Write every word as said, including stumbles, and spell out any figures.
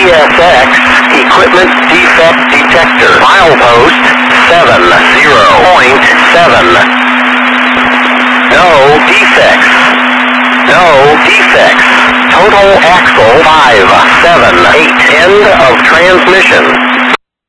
S X, equipment defect detector. Milepost seven zero point seven. No defects. No defects. Total axle five seven eight. End of transmission.